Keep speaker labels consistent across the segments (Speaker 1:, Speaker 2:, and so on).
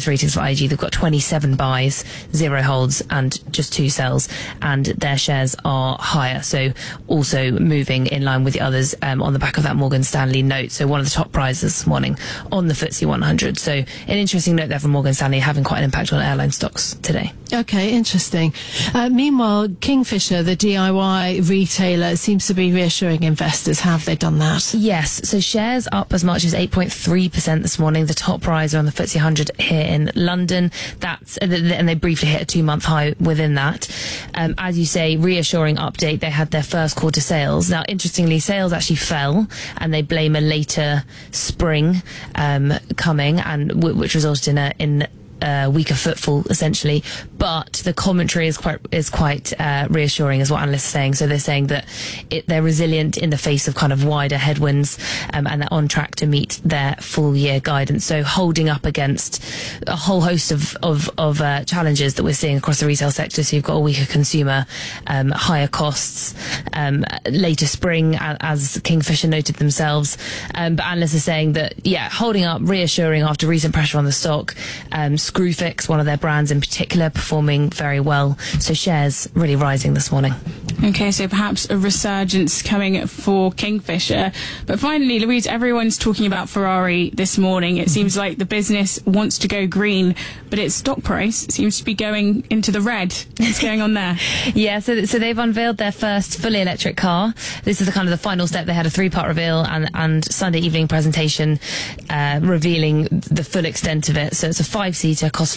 Speaker 1: highest ratings for IG. They've got 27 buys, 0 holds, and just 2 sells, and their shares are higher. So also moving in line with the others on the back of that Morgan Stanley note. So one of the top prizes this morning on the FTSE 100. So an interesting note there from Morgan Stanley, having quite an impact on airline stocks today.
Speaker 2: Okay, interesting. Meanwhile, Kingfisher, the DIY retailer, seems to be reassuring investors. Have they done that?
Speaker 1: Yes. So shares up as much as 8.3% this morning. The top riser on the FTSE 100 here in London. And they briefly hit a 2-month high within that. As you say, reassuring update. They had their first quarter sales. Now, interestingly, sales actually fell, and they blame a later spring coming, and which resulted in a weaker footfall, essentially. But the commentary is quite reassuring, is what analysts are saying. So they're saying that they're resilient in the face of kind of wider headwinds, and they're on track to meet their full year guidance. So holding up against a whole host of challenges that we're seeing across the retail sector. So you've got a weaker consumer, higher costs, later spring, as Kingfisher noted themselves. But analysts are saying that, holding up, reassuring after recent pressure on the stock. Screwfix, one of their brands in particular, performing very well. So shares really rising this morning.
Speaker 3: Okay, so perhaps a resurgence coming for Kingfisher. But finally, Louise, everyone's talking about Ferrari this morning. It seems like the business wants to go green, but its stock price seems to be going into the red. What's going on there?
Speaker 1: Yeah, so they've unveiled their first fully electric car. This is the final step. They had a 3-part reveal and Sunday evening presentation revealing the full extent of it. So it's a 5-seater, costs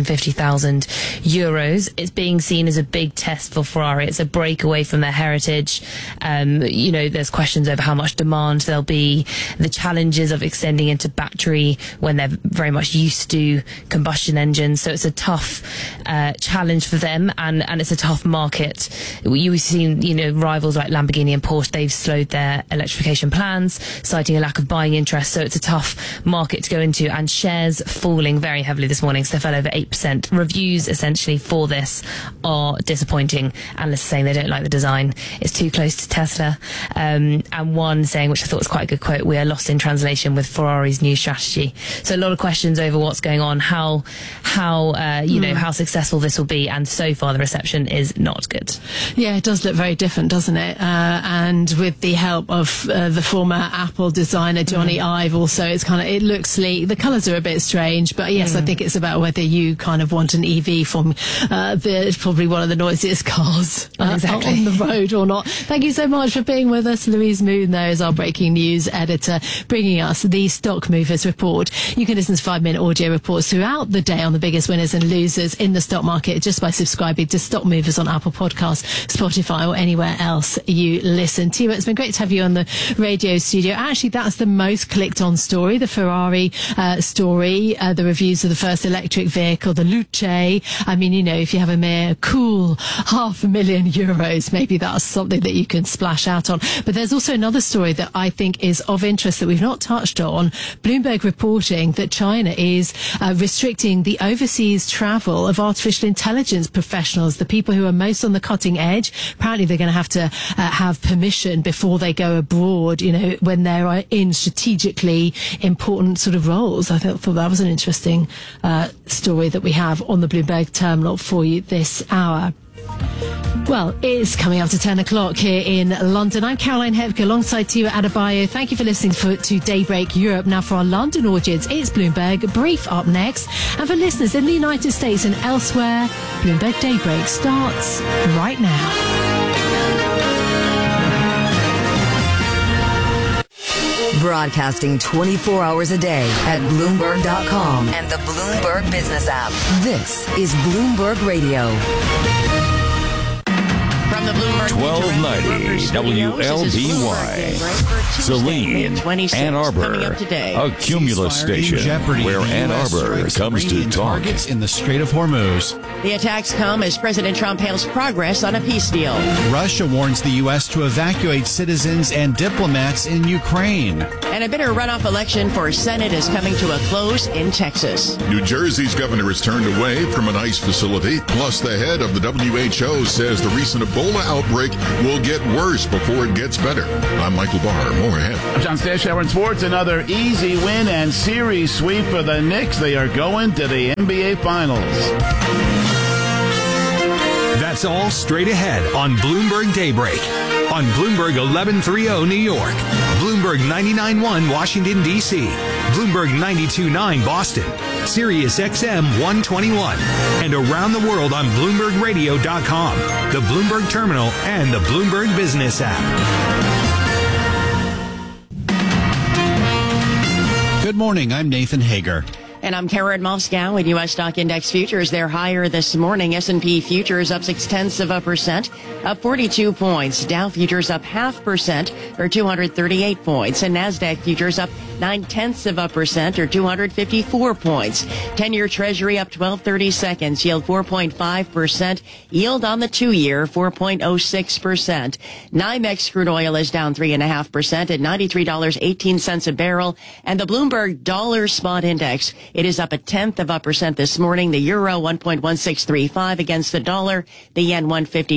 Speaker 1: €550,000. It's being seen as a big test for Ferrari. It's a break away from their heritage. There's questions over how much demand there'll be, the challenges of extending into battery when they're very much used to combustion engines. So it's a tough challenge for them, and it's a tough market. You've seen, rivals like Lamborghini and Porsche, they've slowed their electrification plans, citing a lack of buying interest. So it's a tough market to go into, and shares falling very heavily this morning. So they fell over 8%. Reviews essentially for this are disappointing. Analysts are saying they don't like the design. It's too close to Tesla. And one saying, which I thought was quite a good quote, "We are lost in translation with Ferrari's new strategy." So a lot of questions over what's going on, how successful this will be, and so far the reception is not good.
Speaker 2: Yeah, it does look very different, doesn't it? And with the help of the former Apple designer Johnny Ive, also it looks sleek. The colours are a bit strange, but yes, I think it's about whether you kind of want an EV from probably one of the noisiest cars on the road or not. Thank you so much for being with us. Louise Moon there is our breaking news editor, bringing us the Stock Movers Report. You can listen to 5-minute audio reports throughout the day on the biggest winners and losers in the stock market just by subscribing to Stock Movers on Apple Podcasts, Spotify, or anywhere else you listen. Tima, it's been great to have you on the radio studio. Actually, that's the most clicked on story, the Ferrari story, the reviews of the first electric vehicle, the Luce. I mean, if you have a mere cool €500,000, maybe that's something that you can splash out on. But there's also another story that I think is of interest that we've not touched on. Bloomberg reporting that China is restricting the overseas travel of artificial intelligence professionals, the people who are most on the cutting edge. Apparently they're going to have to have permission before they go abroad, when they're in strategically important sort of roles. I thought that was an interesting story that we have on the Bloomberg terminal for you this hour. Well, it's coming up to 10 o'clock here in London. I'm Caroline Hepke alongside Tia Adebayo. Thank you for listening to Daybreak Europe. Now for our London audience, it's Bloomberg Brief up next. And for listeners in the United States and elsewhere, Bloomberg Daybreak starts right now.
Speaker 4: Broadcasting 24 hours a day at Bloomberg.com and the Bloomberg Business app. This is Bloomberg Radio.
Speaker 5: From the Bloomberg
Speaker 6: 1290 WLBY. Saline, Ann Arbor, a Cumulus station where Ann Arbor comes to talk.
Speaker 7: In the Strait of Hormuz.
Speaker 5: The attacks come as President Trump hails progress on a peace deal.
Speaker 7: Russia warns the U.S. to evacuate citizens and diplomats in Ukraine.
Speaker 5: And a bitter runoff election for Senate is coming to a close in Texas.
Speaker 8: New Jersey's governor is turned away from an ICE facility. Plus, the head of the WHO says the recent Ebola Ebola outbreak will get worse before it gets better. I'm Michael Barr. More ahead.
Speaker 9: I'm John Stashower in sports. Another easy win and series sweep for the Knicks. They are going to the NBA Finals.
Speaker 10: That's all straight ahead on Bloomberg Daybreak. On Bloomberg 1130 New York, Bloomberg 99.1 Washington, D.C., Bloomberg 92.9 Boston, Sirius XM 121, and around the world on BloombergRadio.com, the Bloomberg Terminal, and the Bloomberg Business app.
Speaker 7: Good morning. I'm Nathan Hager.
Speaker 5: And I'm Karen Moscow. In U.S. stock index futures, they're higher this morning. S&P futures up 0.6%, up 42 points. Dow futures up 0.5% or 238 points. And NASDAQ futures up 0.9% or 254 points. 10-year Treasury up 12/30 seconds, yield 4.5%. Yield on the 2-year 4.06%. NYMEX crude oil is down 3.5% at $93.18 a barrel. And the Bloomberg Dollar Spot Index, it is up 0.1% this morning. The euro 1.1635 against the dollar. The yen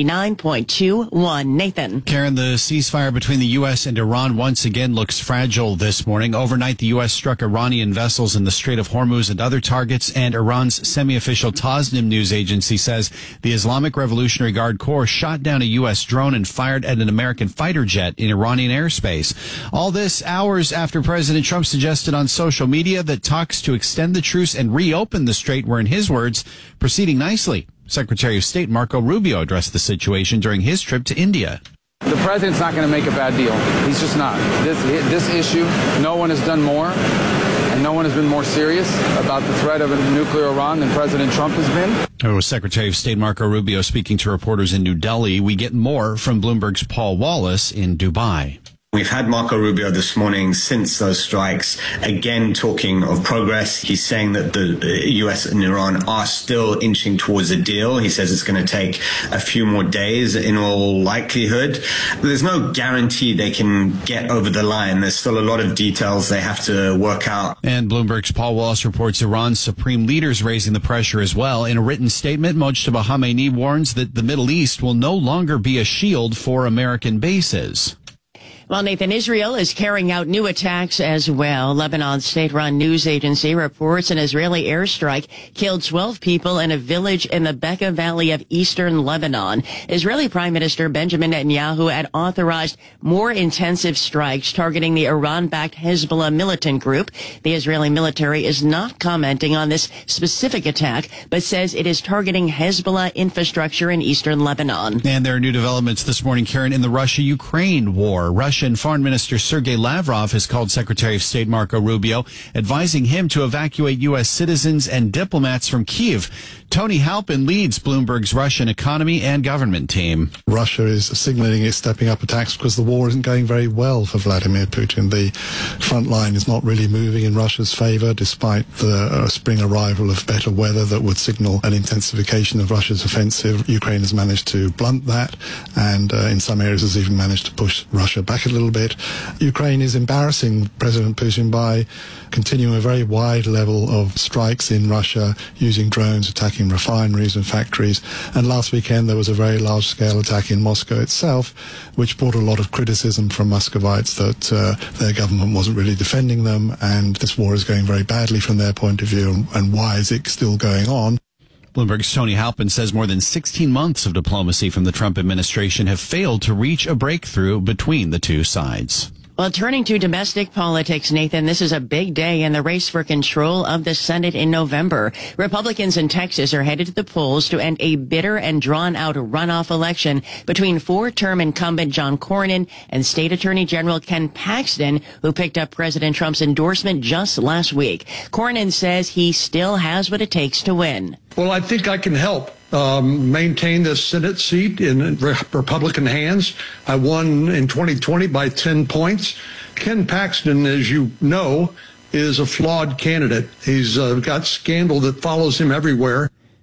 Speaker 5: 159.21. Nathan.
Speaker 7: Karen, the ceasefire between the U.S. and Iran once again looks fragile this morning. Overnight, the U.S. struck Iranian vessels in the Strait of Hormuz and other targets, and Iran's semi-official Tasnim news agency says the Islamic Revolutionary Guard Corps shot down a U.S. drone and fired at an American fighter jet in Iranian airspace. All this hours after President Trump suggested on social media that talks to extend the truce and reopen the strait were, in his words, proceeding nicely. Secretary of State Marco Rubio addressed the situation during his trip to India.
Speaker 11: The president's not going to make a bad deal. He's just not. This issue, no one has done more, and no one has been more serious about the threat of a nuclear Iran than President Trump has been.
Speaker 7: It was Secretary of State Marco Rubio speaking to reporters in New Delhi. We get more from Bloomberg's Paul Wallace in Dubai.
Speaker 12: We've had Marco Rubio this morning since those strikes, again talking of progress. He's saying that the U.S. and Iran are still inching towards a deal. He says it's going to take a few more days in all likelihood. There's no guarantee they can get over the line. There's still a lot of details they have to work out.
Speaker 7: And Bloomberg's Paul Wallace reports Iran's supreme leaders raising the pressure as well. In a written statement, Mojtaba Khamenei warns that the Middle East will no longer be a shield for American bases.
Speaker 5: Well, Nathan, Israel is carrying out new attacks as well. Lebanon's state-run news agency reports an Israeli airstrike killed 12 people in a village in the Bekaa Valley of eastern Lebanon. Israeli Prime Minister Benjamin Netanyahu had authorized more intensive strikes targeting the Iran-backed Hezbollah militant group. The Israeli military is not commenting on this specific attack, but says it is targeting Hezbollah infrastructure in eastern Lebanon.
Speaker 7: And there are new developments this morning, Karen, in the Russia-Ukraine war. Russian Foreign Minister Sergei Lavrov has called Secretary of State Marco Rubio, advising him to evacuate U.S. citizens and diplomats from Kyiv. Tony Halpin leads Bloomberg's Russian economy and government team.
Speaker 13: Russia is signaling it's stepping up attacks because the war isn't going very well for Vladimir Putin. The front line is not really moving in Russia's favor, despite the spring arrival of better weather that would signal an intensification of Russia's offensive. Ukraine has managed to blunt that, and in some areas has even managed to push Russia back a little bit. Ukraine is embarrassing President Putin by continuing a very wide level of strikes in Russia, using drones, attacking refineries and factories. And last weekend there was a very large-scale attack in Moscow itself, which brought a lot of criticism from Muscovites that their government wasn't really defending them, and this war is going very badly from their point of view, and why is it still going on?
Speaker 7: Bloomberg's Tony Halpin says more than 16 months of diplomacy from the Trump administration have failed to reach a breakthrough between the two sides.
Speaker 5: Well, turning to domestic politics, Nathan, this is a big day in the race for control of the Senate in November. Republicans in Texas are headed to the polls to end a bitter and drawn-out runoff election between four-term incumbent John Cornyn and State Attorney General Ken Paxton, who picked up President Trump's endorsement just last week. Cornyn says he still has what it takes to win.
Speaker 14: Well, I think I can help maintain the Senate seat in Republican hands. I won in 2020 by 10 points. Ken Paxton, as you know, is a flawed candidate. He's got scandal that follows him everywhere.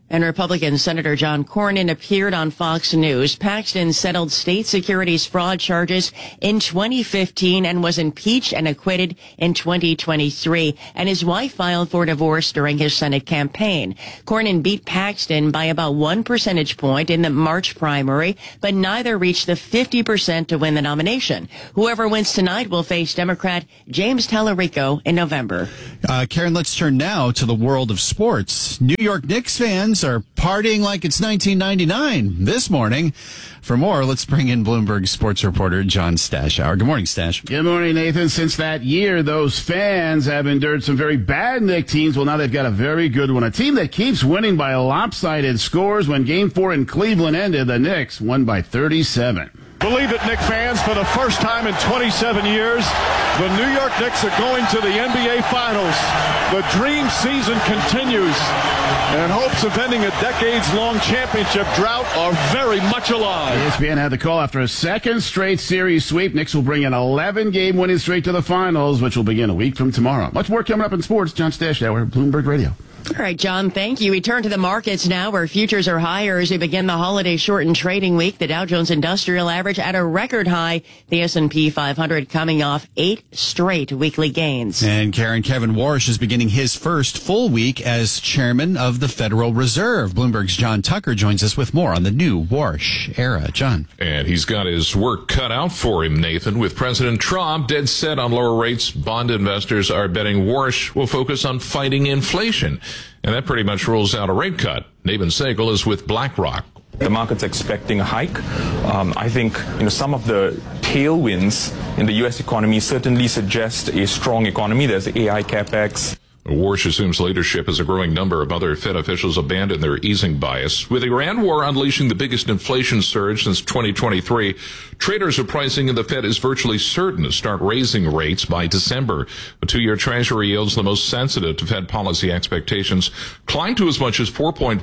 Speaker 5: And Republican Senator John Cornyn appeared on Fox News. Paxton settled state securities fraud charges in 2015 and was impeached and acquitted in 2023. And his wife filed for divorce during his Senate campaign. Cornyn beat Paxton by about 1 percentage point in the March primary, but neither reached the 50% to win the nomination. Whoever wins tonight will face Democrat James Tallarico in November.
Speaker 7: Karen, let's turn now to the world of sports. New York Knicks fans are partying like it's 1999 this morning. For more, let's bring in Bloomberg sports reporter John Stashower. Good morning, Stash.
Speaker 9: Good morning, Nathan. Since that year, those fans have endured some very bad Knicks teams. Well, now they've got a very good one. A team that keeps winning by lopsided scores. When Game 4 in Cleveland ended, the Knicks won by 37.
Speaker 15: Believe it, Knicks fans, for the first time in 27 years, the New York Knicks are going to the NBA Finals. The dream season continues, and hopes of ending a decades-long championship drought are very much alive.
Speaker 9: ESPN had the call after a second straight series sweep. Knicks will bring an 11-game winning streak to the finals, which will begin a week from tomorrow. Much more coming up in sports. John Stashower, Bloomberg Radio.
Speaker 5: All right, John, thank you. We turn to the markets now where futures are higher as we begin the holiday shortened trading week. The Dow Jones Industrial Average at a record high. The S&P 500 coming off 8 straight weekly gains.
Speaker 7: And Kevin Warsh is beginning his first full week as chairman of the Federal Reserve. Bloomberg's John Tucker joins us with more on the new Warsh era. John.
Speaker 16: And he's got his work cut out for him, Nathan. With President Trump dead set on lower rates, bond investors are betting Warsh will focus on fighting inflation. And that pretty much rules out a rate cut. Navin Sagal is with BlackRock.
Speaker 17: The market's expecting a hike. I think some of the tailwinds in the U.S. economy certainly suggest a strong economy. There's AI capex.
Speaker 16: Warsh assumes leadership as a growing number of other Fed officials abandon their easing bias. With the Iran war unleashing the biggest inflation surge since 2023, traders are pricing in the Fed is virtually certain to start raising rates by December. The 2-year Treasury yields, the most sensitive to Fed policy expectations, climbed to as much as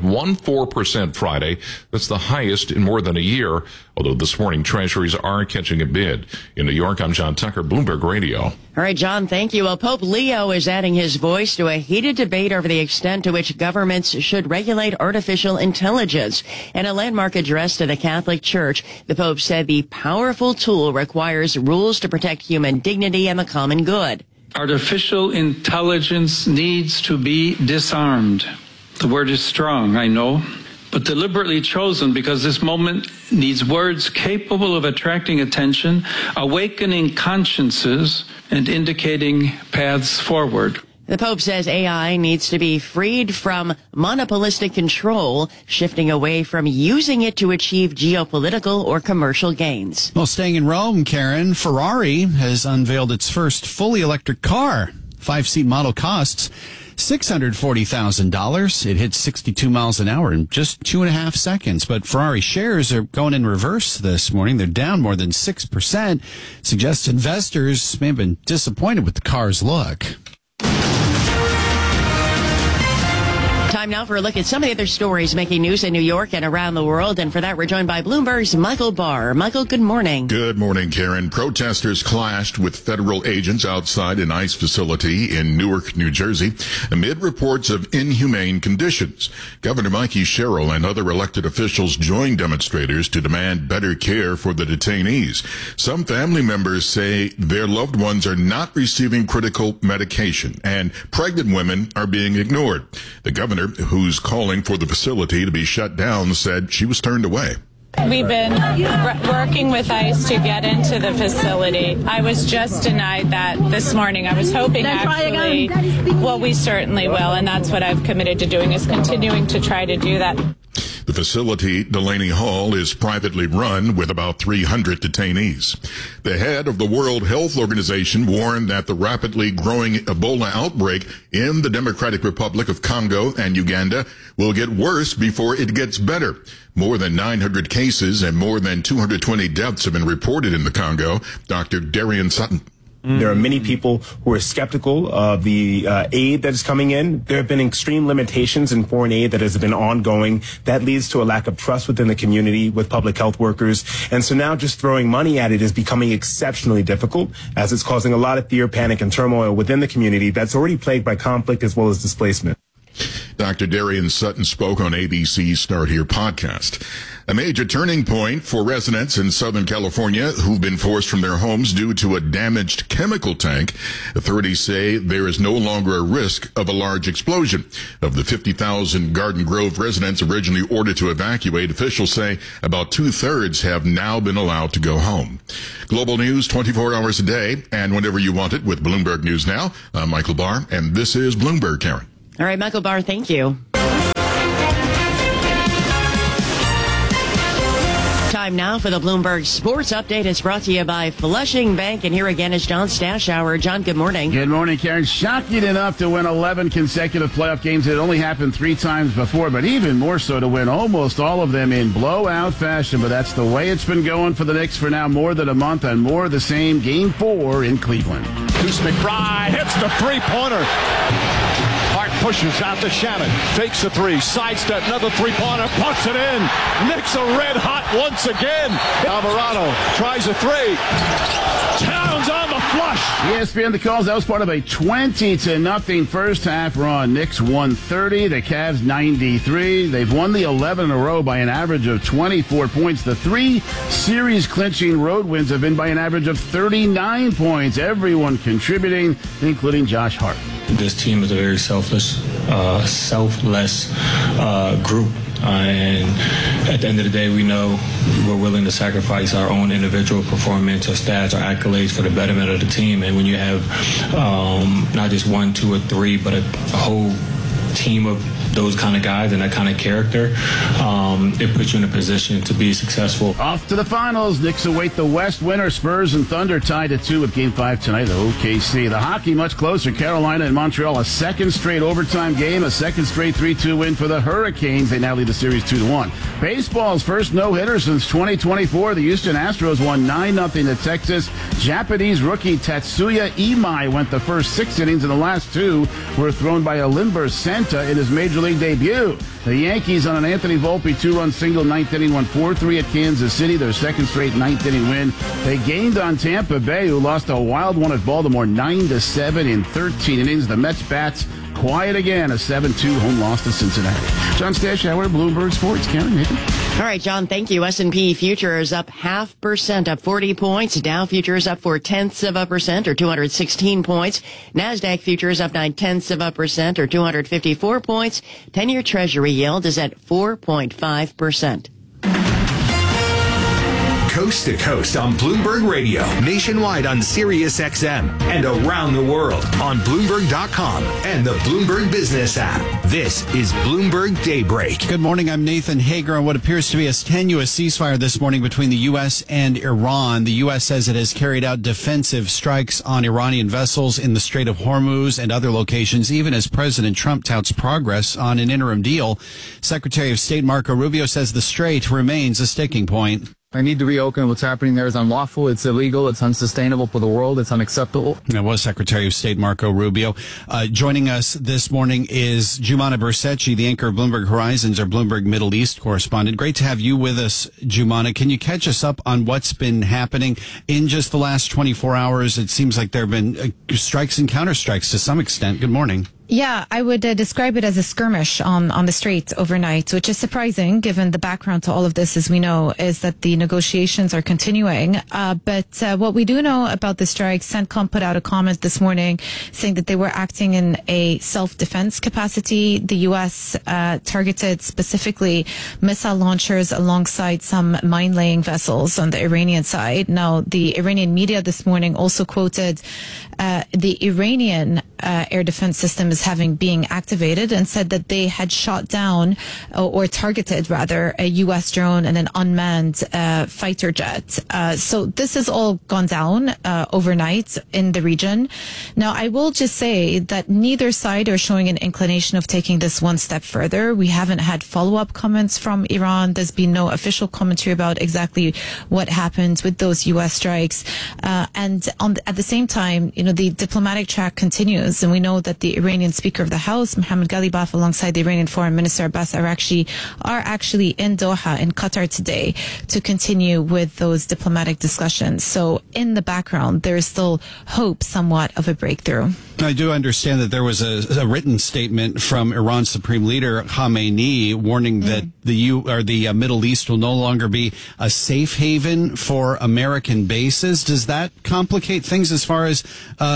Speaker 16: 4.14% Friday. That's the highest in more than a year, although this morning Treasuries are catching a bid. In New York, I'm John Tucker, Bloomberg Radio.
Speaker 5: All right, John, thank you. Well, Pope Leo is adding his voice to a heated debate over the extent to which governments should regulate artificial intelligence. In a landmark address to the Catholic Church, the Pope said the powerful tool requires rules to protect human dignity and the common good.
Speaker 18: Artificial intelligence needs to be disarmed. The word is strong, I know, but deliberately chosen because this moment needs words capable of attracting attention, awakening consciences, and indicating paths forward.
Speaker 5: The Pope says AI needs to be freed from monopolistic control, shifting away from using it to achieve geopolitical or commercial gains.
Speaker 7: Well, staying in Rome, Karen, Ferrari has unveiled its first fully electric car. 5-seat model costs $640,000. It hits 62 miles an hour in just 2.5 seconds. But Ferrari shares are going in reverse this morning. They're down more than 6%. Suggests investors may have been disappointed with the car's look.
Speaker 5: Time now for a look at some of the other stories making news in New York and around the world. And for that, we're joined by Bloomberg's Michael Barr. Michael, good morning.
Speaker 8: Good morning, Karen. Protesters clashed with federal agents outside an ICE facility in Newark, New Jersey, amid reports of inhumane conditions. Governor Mikey Sherrill and other elected officials joined demonstrators to demand better care for the detainees. Some family members say their loved ones are not receiving critical medication, and pregnant women are being ignored. The governor, who's calling for the facility to be shut down, said she was turned away.
Speaker 19: We've been working with ICE to get into the facility. I was just denied that this morning. I was hoping actually, well, we certainly will, and that's what I've committed to doing, is continuing to try to do that.
Speaker 8: The facility, Delaney Hall, is privately run with about 300 detainees. The head of the World Health Organization warned that the rapidly growing Ebola outbreak in the Democratic Republic of Congo and Uganda will get worse before it gets better. More than 900 cases and more than 220 deaths have been reported in the Congo. Dr. Darian Sutton.
Speaker 20: There are many people who are skeptical of the aid that is coming in. There have been extreme limitations in foreign aid that has been ongoing. That leads to a lack of trust within the community with public health workers. And so now just throwing money at it is becoming exceptionally difficult, as it's causing a lot of fear, panic, and turmoil within the community that's already plagued by conflict as well as displacement.
Speaker 8: Dr. Darian Sutton spoke on ABC's Start Here podcast. A major turning point for residents in Southern California who've been forced from their homes due to a damaged chemical tank. Authorities say there is no longer a risk of a large explosion. Of the 50,000 Garden Grove residents originally ordered to evacuate, officials say about 2/3 have now been allowed to go home. Global news 24 hours a day and whenever you want it with Bloomberg News Now. I'm Michael Barr, and this is Bloomberg, Karen.
Speaker 5: All right, Michael Barr, thank you. Time now for the Bloomberg Sports Update. It's brought to you by Flushing Bank. And here again is John Stashower. John, good morning.
Speaker 9: Good morning, Karen. Shocking enough to win 11 consecutive playoff games. It only happened 3 times before, but even more so to win almost all of them in blowout fashion. But that's the way it's been going for the Knicks for now more than a month, and more of the same. Game 4 in Cleveland.
Speaker 15: Deuce McBride hits the three-pointer. Hart pushes out to Shannon. Fakes a three. Sidestep. Another three-pointer. Puts it in. Knicks are red hot once again. Alvarado tries a three. Towns on the flush.
Speaker 9: ESPN the calls. That was part of a 20-0 first half run. Knicks 130. The Cavs 93. They've won the 11 in a row by an average of 24 points. The 3 series-clinching road wins have been by an average of 39 points. Everyone contributing, including Josh Hart.
Speaker 21: This team is a very selfless group. And at the end of the day, we know we're willing to sacrifice our own individual performance, our stats, our accolades for the betterment of the team. And when you have not just 1, 2, or 3, but a whole team of those kind of guys and that kind of character, it puts you in a position to be successful.
Speaker 9: Off to the finals. Knicks await the West winner. Spurs and Thunder tied at 2 with Game 5 tonight at OKC. The hockey much closer. Carolina and Montreal, a second straight overtime game, a second straight 3-2 win for the Hurricanes. They now lead the series 2-1. Baseball's first no-hitter since 2024. The Houston Astros won 9-0 to Texas. Japanese rookie Tatsuya Imai went the first 6 innings, and the last 2 were thrown by Olimber Santa in his Major League debut. The Yankees on an Anthony Volpe 2-run single, 9th inning, won 4-3 at Kansas City, their second straight 9th inning win. They gained on Tampa Bay, who lost a wild one at Baltimore 9-7 in 13 innings. The Mets bats quiet again, a 7-2 home loss to Cincinnati. John Stashower, Bloomberg Sports. Karen, Nathan.
Speaker 5: All right, John, thank you. S&P futures up 0.5%, up 40 points. Dow futures up 0.4%, or 216 points. NASDAQ futures up 0.9%, or 254 points. 10-year Treasury yield is at 4.5%.
Speaker 10: Coast to coast on Bloomberg Radio, nationwide on Sirius XM, and around the world on Bloomberg.com and the Bloomberg Business app. This is Bloomberg Daybreak.
Speaker 7: Good morning. I'm Nathan Hager. On what appears to be a tenuous ceasefire this morning between the U.S. and Iran. The U.S. says it has carried out defensive strikes on Iranian vessels in the Strait of Hormuz and other locations, even as President Trump touts progress on an interim deal. Secretary of State Marco Rubio says the strait remains a sticking point.
Speaker 22: I need to reopen. What's happening there is unlawful. It's illegal. It's unsustainable for the world. It's unacceptable.
Speaker 7: That was Secretary of State Marco Rubio. Joining us this morning is Jumana Bersecci, the anchor of Bloomberg Horizons, our Bloomberg Middle East correspondent. Great to have you with us, Jumana. Can you catch us up on what's been happening in just the last 24 hours? It seems like there have been strikes and counterstrikes to some extent. Good morning.
Speaker 23: Yeah, I would describe it as a skirmish on the strait overnight, which is surprising given the background to all of this, as we know, is that the negotiations are continuing. But what we do know about the strikes, CENTCOM put out a comment this morning saying that they were acting in a self-defense capacity. The U.S. targeted specifically missile launchers alongside some mine-laying vessels on the Iranian side. Now, the Iranian media this morning also quoted the Iranian air defense system as being activated, and said that they had shot down or targeted rather a U.S. drone and an unmanned fighter jet. So this has all gone down overnight in the region. Now, I will just say that neither side are showing an inclination of taking this one step further. We haven't had follow-up comments from Iran. There's been no official commentary about exactly what happened with those U.S. strikes. And at the same time, the diplomatic track continues, and we know that the Iranian Speaker of the House, Mohammad Ghalibaf, alongside the Iranian Foreign Minister Abbas Araghchi, are actually in Doha, in Qatar today, to continue with those diplomatic discussions. So in the background, there is still hope somewhat of a breakthrough.
Speaker 7: I do understand that there was a written statement from Iran's Supreme Leader Khamenei warning that the Middle East will no longer be a safe haven for American bases. Does that complicate things as far as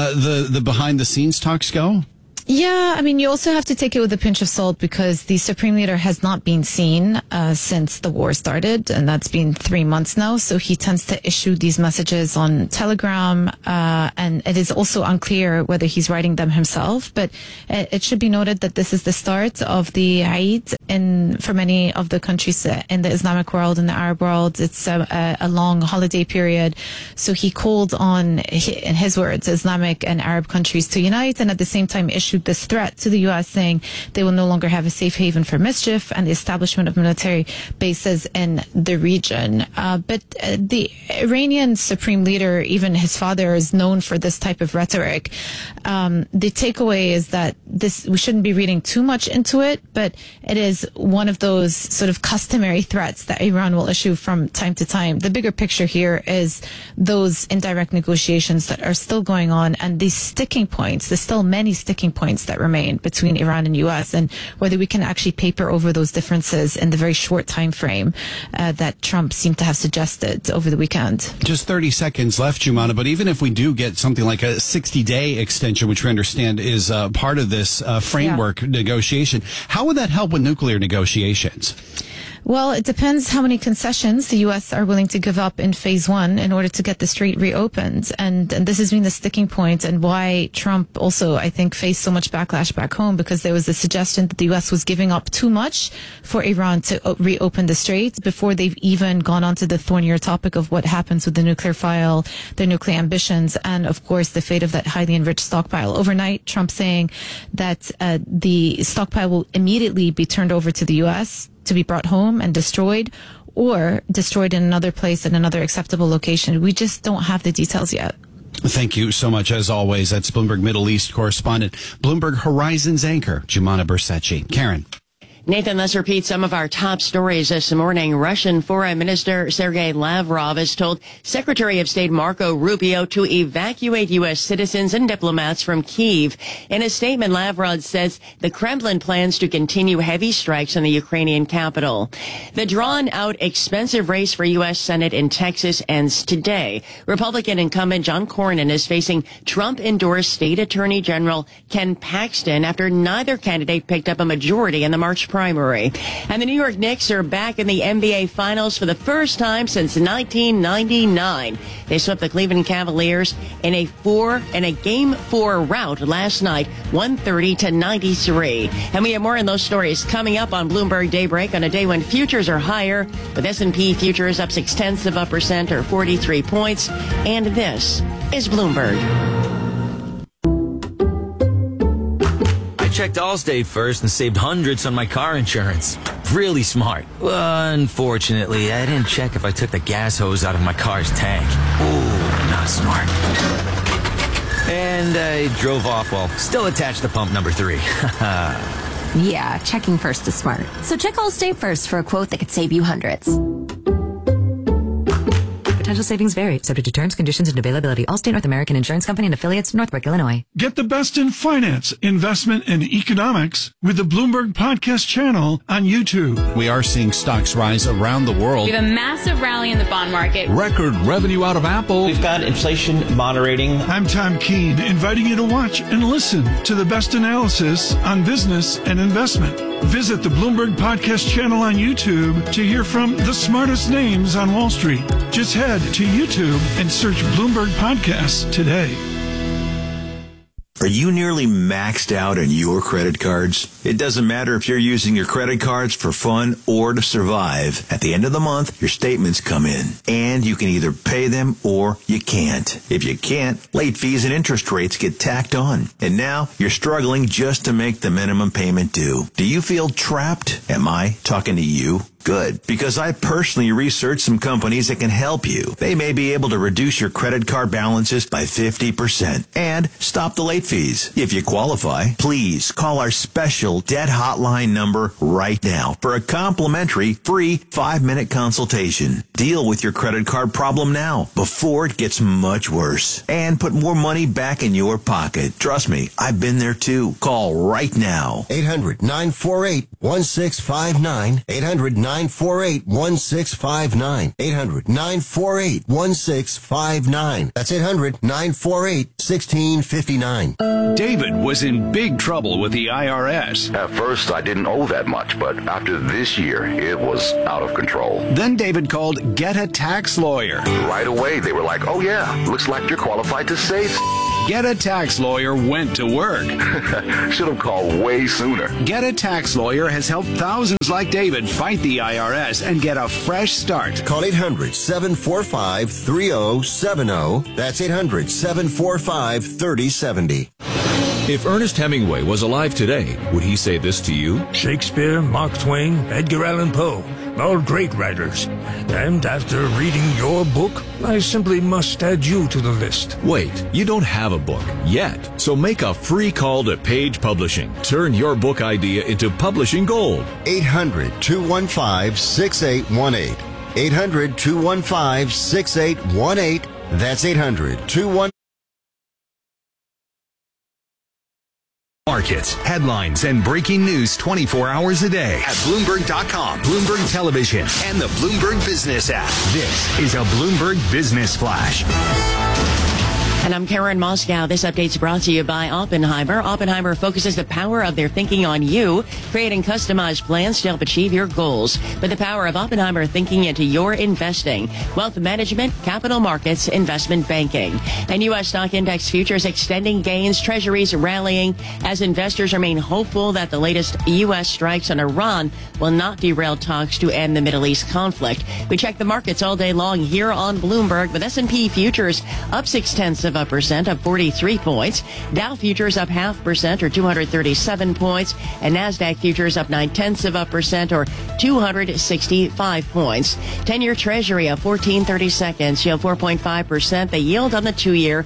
Speaker 7: the behind the scenes talks go?
Speaker 23: Yeah, I mean, you also have to take it with a pinch of salt because the Supreme Leader has not been seen since the war started, and that's been 3 months now. So he tends to issue these messages on Telegram, and it is also unclear whether he's writing them himself. But it should be noted that this is the start of the Eid for many of the countries in the Islamic world and the Arab world. It's a long holiday period. So he called on, in his words, Islamic and Arab countries to unite, and at the same time issued this threat to the U.S. saying they will no longer have a safe haven for mischief and the establishment of military bases in the region. But the Iranian Supreme Leader, even his father, is known for this type of rhetoric. The takeaway is that we shouldn't be reading too much into it, but it is one of those sort of customary threats that Iran will issue from time to time. The bigger picture here is those indirect negotiations that are still going on and these sticking points. There's still many sticking points that remain between Iran and U.S. and whether we can actually paper over those differences in the very short time frame that Trump seemed to have suggested over the weekend.
Speaker 7: Just 30 seconds left, Jumana, but even if we do get something like a 60-day extension, which we understand is part of this framework negotiation, how would that help with nuclear negotiations?
Speaker 23: Well, it depends how many concessions the U.S. are willing to give up in phase one in order to get the strait reopened. And this has been the sticking point and why Trump also, I think, faced so much backlash back home, because there was a suggestion that the U.S. was giving up too much for Iran to reopen the strait before they've even gone on to the thornier topic of what happens with the nuclear file, their nuclear ambitions, and, of course, the fate of that highly enriched stockpile. Overnight, Trump saying that the stockpile will immediately be turned over to the U.S., to be brought home and destroyed, or destroyed in another place at another acceptable location. We just don't have the details yet.
Speaker 7: Thank you so much, as always. That's Bloomberg Middle East correspondent, Bloomberg Horizons anchor, Jumana Bersecci. Karen.
Speaker 5: Nathan, let's repeat some of our top stories this morning. Russian Foreign Minister Sergei Lavrov has told Secretary of State Marco Rubio to evacuate U.S. citizens and diplomats from Kyiv. In a statement, Lavrov says the Kremlin plans to continue heavy strikes on the Ukrainian capital. The drawn-out, expensive race for U.S. Senate in Texas ends today. Republican incumbent John Cornyn is facing Trump-endorsed State Attorney General Ken Paxton after neither candidate picked up a majority in the March primary. And the New York Knicks are back in the NBA Finals for the first time since 1999. They swept the Cleveland Cavaliers in a Game 4 rout last night, 130-93. And we have more on those stories coming up on Bloomberg Daybreak on a day when futures are higher, with S&P futures up 0.6% or 43 points. And this is Bloomberg.
Speaker 1: I checked Allstate first and saved hundreds on my car insurance. Really smart. Unfortunately, I didn't check if I took the gas hose out of my car's tank. Ooh, not smart. And I drove off while still attached to pump number 3.
Speaker 2: Yeah, checking first is smart. So check Allstate first for a quote that could save you hundreds. Potential savings vary, subject to terms, conditions, and availability. Allstate North American Insurance Company and affiliates, Northbrook, Illinois.
Speaker 3: Get the best in finance, investment, and economics with the Bloomberg Podcast channel on YouTube.
Speaker 7: We are seeing stocks rise around the world.
Speaker 24: We have a massive rally in the bond market.
Speaker 6: Record revenue out of Apple.
Speaker 25: We've got inflation moderating.
Speaker 3: I'm Tom Keene, inviting you to watch and listen to the best analysis on business and investment. Visit the Bloomberg Podcast channel on YouTube to hear from the smartest names on Wall Street. Just head to YouTube and search Bloomberg Podcasts today.
Speaker 26: Are you nearly maxed out on your credit cards? It doesn't matter if you're using your credit cards for fun or to survive. At the end of the month, your statements come in, and you can either pay them or you can't. If you can't, late fees and interest rates get tacked on. And now you're struggling just to make the minimum payment due. Do you feel trapped? Am I talking to you? Good, because I personally researched some companies that can help you. They may be able to reduce your credit card balances by 50% and stop the late fees. If you qualify, please call our special debt hotline number right now for a complimentary free 5-minute consultation. Deal with your credit card problem now before it gets much worse and put more money back in your pocket. Trust me, I've been there too. Call right now.
Speaker 4: 800-948-1659. 800-948-1659. 800-948-1659. That's 800-948-1659.
Speaker 11: David was in big trouble with the IRS.
Speaker 12: At first, I didn't owe that much, but after this year, it was out of control.
Speaker 11: Then David called Get a Tax Lawyer.
Speaker 12: Right away, they were like, oh yeah, looks like you're qualified to save.
Speaker 11: Get a Tax Lawyer went to work.
Speaker 12: Should have called way sooner.
Speaker 11: Get a Tax Lawyer has helped thousands like David fight the IRS and get a fresh start.
Speaker 4: Call 800-745-3070. That's 800-745-3070.
Speaker 13: If Ernest Hemingway was alive today, would he say this to you?
Speaker 14: Shakespeare, Mark Twain, Edgar Allan Poe, all great writers. And after reading your book, I simply must add you to the list.
Speaker 13: Wait, you don't have a book yet. So make a free call to Page Publishing. Turn your book idea into publishing gold.
Speaker 4: 800-215-6818. 800-215-6818. That's 800-215.
Speaker 10: Markets, headlines, and breaking news 24 hours a day at Bloomberg.com, Bloomberg Television, and the Bloomberg Business app. This is a Bloomberg Business Flash.
Speaker 5: And I'm Karen Moscow. This update's brought to you by Oppenheimer. Oppenheimer focuses the power of their thinking on you, creating customized plans to help achieve your goals. Put the power of Oppenheimer thinking into your investing, wealth management, capital markets, investment banking. And U.S. stock index futures extending gains, treasuries rallying as investors remain hopeful that the latest U.S. strikes on Iran will not derail talks to end the Middle East conflict. We check the markets all day long here on Bloomberg with S&P futures up 0.6% up 43 points. Dow futures up 0.5% or 237 points. And NASDAQ futures up 0.9% or 265 points. 10-year Treasury up 14.30 yield 4.5%. The yield on the 2-year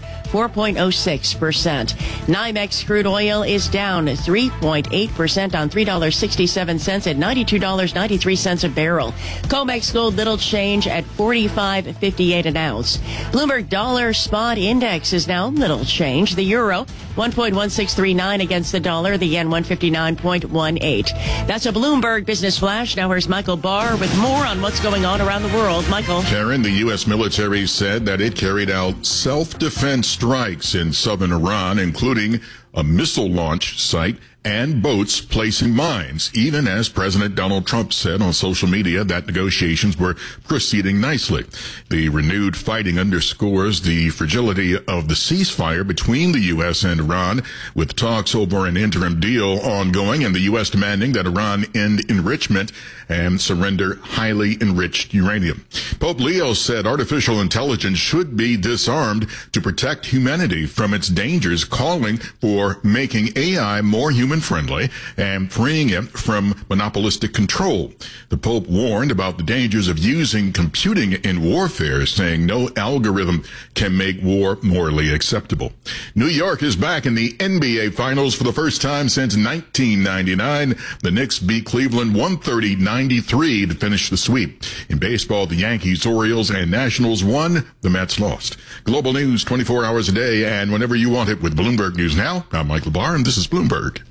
Speaker 5: 4.06%. NYMEX crude oil is down 3.8% on $3.67 at $92.93 a barrel. COMEX gold little change at $45.58 an ounce. Bloomberg dollar spot index is now little change. The euro 1.1639 against the dollar. The yen 159.18. That's a Bloomberg Business Flash. Now here's Michael Barr with more on what's going on around the world. Michael.
Speaker 8: Karen, the U.S. military said that it carried out self-defense strikes in southern Iran, including a missile launch site and boats placing mines, even as President Donald Trump said on social media that negotiations were proceeding nicely. The renewed fighting underscores the fragility of the ceasefire between the U.S. and Iran, with talks over an interim deal ongoing and the U.S. demanding that Iran end enrichment and surrender highly enriched uranium. Pope Leo said artificial intelligence should be disarmed to protect humanity from its dangers, calling for making AI more human-friendly and freeing it from monopolistic control. The Pope warned about the dangers of using computing in warfare, saying no algorithm can make war morally acceptable. New York is back in the NBA Finals for the first time since 1999. The Knicks beat Cleveland 130-93 to finish the sweep. In baseball, the Yankees, Orioles, and Nationals won. The Mets lost. Global news 24 hours a day and whenever you want it with Bloomberg News Now. I'm Michael Barr, and this is Bloomberg.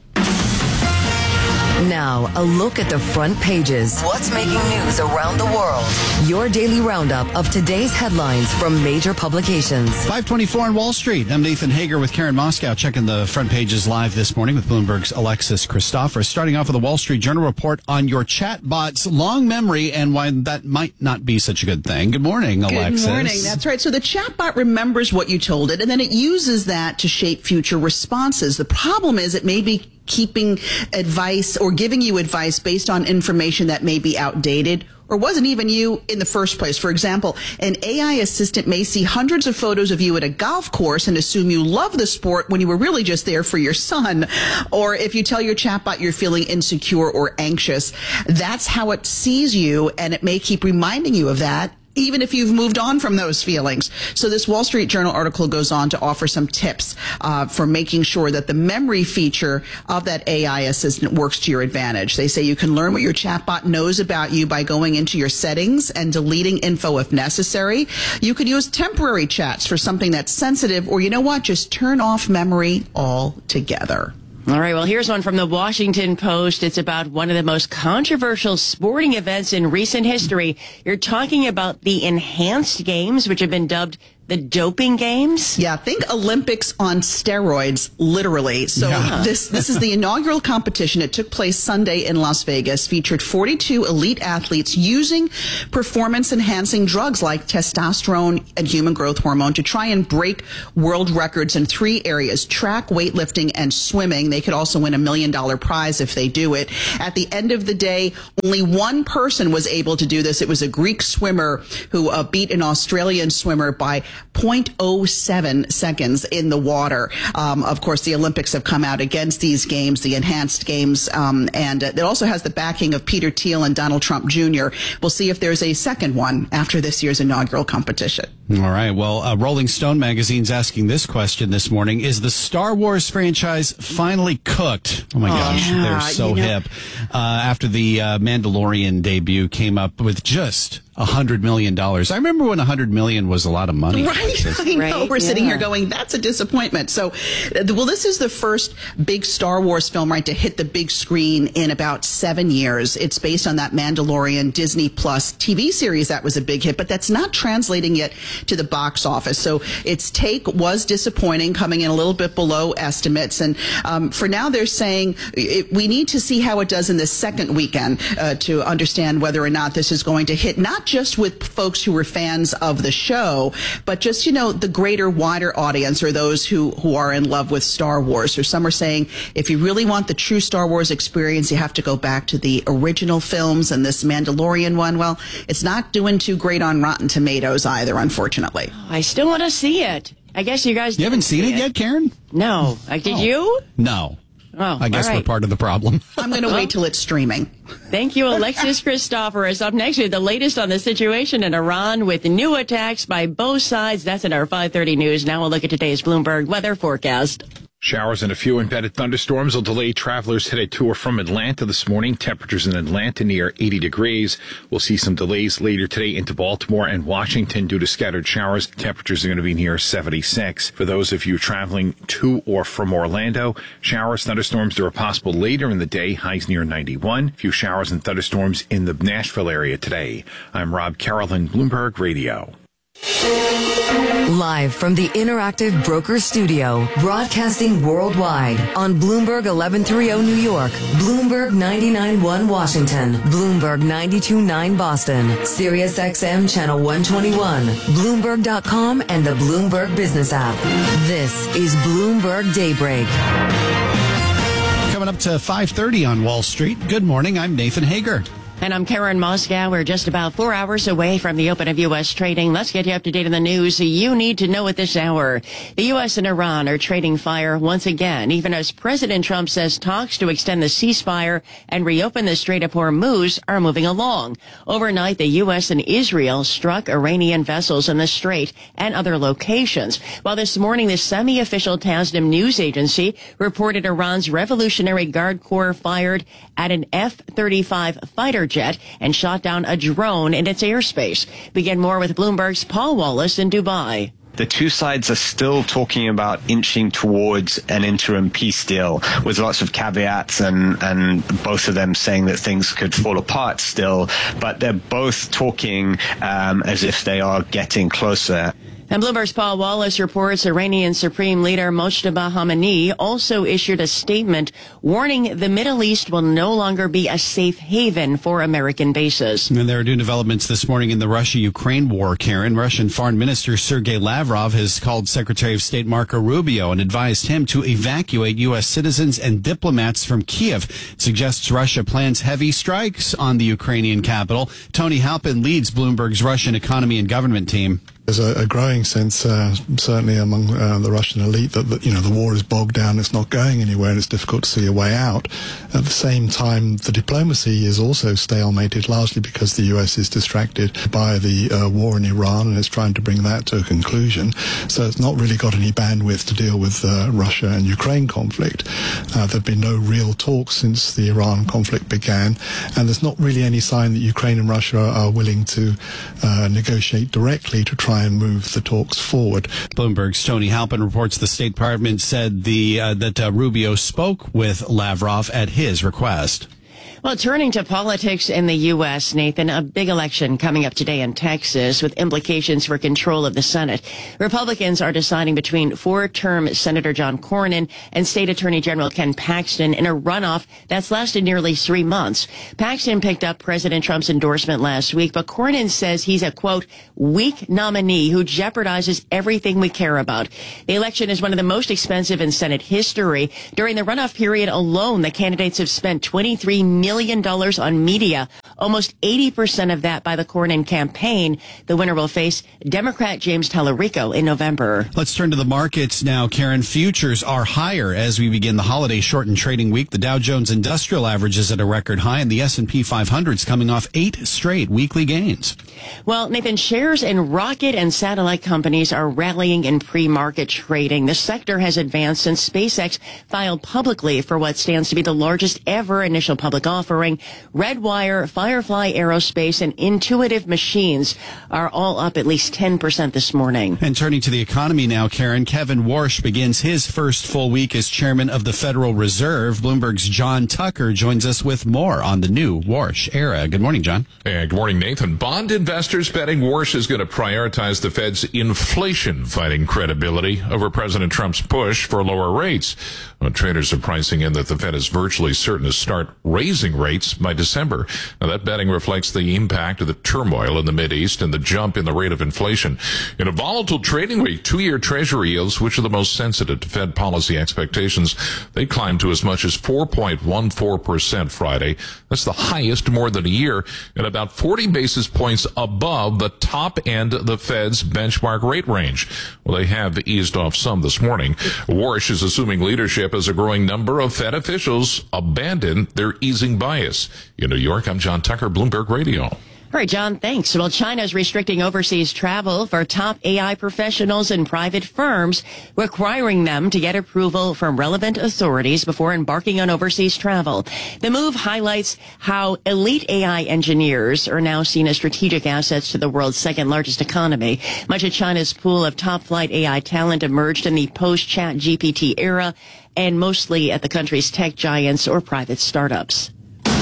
Speaker 17: Now, a look at the front pages. What's making news around the world? Your daily roundup of today's headlines from major publications.
Speaker 7: 5:24 on Wall Street. I'm Nathan Hager with Karen Moscow, checking the front pages live this morning with Bloomberg's Alexis Christopher. Starting off with the Wall Street Journal report on your chatbot's long memory and why that might not be such a good thing. Good morning, Alexis.
Speaker 27: Good morning. That's right. So the chatbot remembers what you told it, and then it uses that to shape future responses. The problem is it may be keeping advice or giving you advice based on information that may be outdated or wasn't even you in the first place. For example, an AI assistant may see hundreds of photos of you at a golf course and assume you love the sport when you were really just there for your son. Or if you tell your chatbot you're feeling insecure or anxious, that's how it sees you, and it may keep reminding you of that, even if you've moved on from those feelings. So this Wall Street Journal article goes on to offer some tips for making sure that the memory feature of that AI assistant works to your advantage. They say you can learn what your chatbot knows about you by going into your settings and deleting info if necessary. You could use temporary chats for something that's sensitive, or you know what, just turn off memory altogether.
Speaker 5: All right, well, here's one from the Washington Post. It's about one of the most controversial sporting events in recent history. You're talking about the enhanced games, which have been dubbed the doping games?
Speaker 27: Yeah, think Olympics on steroids, literally. So this is the inaugural competition. It took place Sunday in Las Vegas, featured 42 elite athletes using performance-enhancing drugs like testosterone and human growth hormone to try and break world records in 3 areas: track, weightlifting, and swimming. They could also win $1 million prize if they do it. At the end of the day, only one person was able to do this. It was a Greek swimmer who beat an Australian swimmer by 0.07 seconds in the water. Of course, the Olympics have come out against these games, the enhanced games, and it also has the backing of Peter Thiel and Donald Trump Jr. We'll see if there's a second one after this year's inaugural competition.
Speaker 7: All right. Well, Rolling Stone magazine's asking this question this morning. Is the Star Wars franchise finally cooked? Oh, my gosh.
Speaker 27: Yeah,
Speaker 7: they're so hip. After the Mandalorian debut came up with just $100 million. I remember when $100 million was a lot of money.
Speaker 27: Right. I know. We're sitting here going, that's a disappointment. So, well, this is the first big Star Wars film, right, to hit the big screen in about 7 years. It's based on that Mandalorian Disney Plus TV series that was a big hit, but that's not translating yet to the box office. So its take was disappointing, coming in a little bit below estimates. And for now, they're saying we need to see how it does in the second weekend to understand whether or not this is going to hit not just with folks who were fans of the show, but just, you know, the greater, wider audience, or those who are in love with Star Wars. Or some are saying if you really want the true Star Wars experience, you have to go back to the original films, and this Mandalorian one, well, it's not doing too great on Rotten Tomatoes either, unfortunately.
Speaker 5: I still want to see it. I guess you guys
Speaker 7: haven't seen it yet, Karen?
Speaker 5: No. Did you?
Speaker 7: No.
Speaker 5: Oh,
Speaker 7: I guess we're part of the problem.
Speaker 27: I'm going to wait till it's streaming.
Speaker 5: Thank you, Alexis Christoforous. Up next, with the latest on the situation in Iran with new attacks by both sides. That's in our 5:30 news. Now we'll look at today's Bloomberg weather forecast.
Speaker 9: Showers and a few embedded thunderstorms will delay travelers headed to or from Atlanta this morning. Temperatures in Atlanta near 80 degrees. We'll see some delays later today into Baltimore and Washington due to scattered showers. Temperatures are going to be near 76. For those of you traveling to or from Orlando, showers, thunderstorms are possible later in the day. Highs near 91. Few showers and thunderstorms in the Nashville area today. I'm Rob Carroll in Bloomberg Radio.
Speaker 17: Live from the Interactive Brokers Studio, broadcasting worldwide on Bloomberg 1130 New York, Bloomberg 99.1 Washington, Bloomberg 92.9 Boston, Sirius XM Channel 121, Bloomberg.com, and the Bloomberg Business app. This is Bloomberg Daybreak.
Speaker 7: Coming up to 5:30 on Wall Street. Good morning. I'm Nathan Hager.
Speaker 5: And I'm Karen Moscow. We're just about 4 hours away from the open of U.S. trading. Let's get you up to date on the news you need to know at this hour. The U.S. and Iran are trading fire once again, even as President Trump says talks to extend the ceasefire and reopen the Strait of Hormuz are moving along. Overnight, the U.S. and Israel struck Iranian vessels in the strait and other locations. While this morning, the semi-official Tasnim news agency reported Iran's Revolutionary Guard Corps fired at an F-35 fighter jet and shot down a drone in its airspace. Begin more with Bloomberg's Paul Wallace in Dubai.
Speaker 15: The two sides are still talking about inching towards an interim peace deal with lots of caveats and both of them saying that things could fall apart still, but they're both talking as if they are getting closer.
Speaker 5: And Bloomberg's Paul Wallace reports Iranian Supreme Leader Mojtaba Khamenei also issued a statement warning the Middle East will no longer be a safe haven for American bases.
Speaker 7: And there are new developments this morning in the Russia-Ukraine war, Karen. Russian Foreign Minister Sergei Lavrov has called Secretary of State Marco Rubio and advised him to evacuate U.S. citizens and diplomats from Kiev. It suggests Russia plans heavy strikes on the Ukrainian capital. Tony Halpin leads Bloomberg's Russian economy and government team.
Speaker 16: There's a growing sense, certainly among the Russian elite, that the war is bogged down, it's not going anywhere, and it's difficult to see a way out. At the same time, the diplomacy is also stalemated, largely because the U.S. is distracted by the war in Iran and is trying to bring that to a conclusion. So it's not really got any bandwidth to deal with Russia and Ukraine conflict. There have been no real talks since the Iran conflict began, and there's not really any sign that Ukraine and Russia are willing to negotiate directly to try and move the talks forward.
Speaker 7: Bloomberg's Tony Halpin reports the State Department said that Rubio spoke with Lavrov at his request.
Speaker 5: Well, turning to politics in the U.S., Nathan, a big election coming up today in Texas with implications for control of the Senate. Republicans are deciding between four-term Senator John Cornyn and State Attorney General Ken Paxton in a runoff that's lasted nearly 3 months. Paxton picked up President Trump's endorsement last week, but Cornyn says he's a, quote, weak nominee who jeopardizes everything we care about. The election is one of the most expensive in Senate history. During the runoff period alone, the candidates have spent $23 million on media, almost 80% of that by the Cornyn campaign. The winner will face Democrat James Tallarico in November.
Speaker 7: Let's turn to the markets now, Karen. Futures are higher as we begin the holiday shortened trading week. The Dow Jones Industrial Average is at a record high, and the S&P 500 is coming off 8 straight weekly gains.
Speaker 5: Well, Nathan, shares in rocket and satellite companies are rallying in pre-market trading. The sector has advanced since SpaceX filed publicly for what stands to be the largest ever initial public offering. Redwire, Firefly Aerospace, and Intuitive Machines are all up at least 10% this morning.
Speaker 7: And turning to the economy now, Karen, Kevin Warsh begins his first full week as chairman of the Federal Reserve. Bloomberg's John Tucker joins us with more on the new Warsh era. Good morning, John.
Speaker 18: Hey, good morning, Nathan. Bond investors betting Warsh is going to prioritize the Fed's inflation-fighting credibility over President Trump's push for lower rates. Well, traders are pricing in that the Fed is virtually certain to start raising rates by December. Now, that betting reflects the impact of the turmoil in the Mideast and the jump in the rate of inflation. In a volatile trading week, 2-year Treasury yields, which are the most sensitive to Fed policy expectations, they climbed to as much as 4.14% Friday. That's the highest in more than a year, and about 40 basis points above the top end of the Fed's benchmark rate range. Well, they have eased off some this morning. Warsh is assuming leadership as a growing number of Fed officials abandon their easing bias. In New York, I'm John Tucker, Bloomberg Radio.
Speaker 5: All right, John, thanks. Well, China's restricting overseas travel for top AI professionals and private firms, requiring them to get approval from relevant authorities before embarking on overseas travel. The move highlights how elite AI engineers are now seen as strategic assets to the world's second largest economy. Much of China's pool of top flight AI talent emerged in the post-Chat GPT era, and mostly at the country's tech giants or private startups.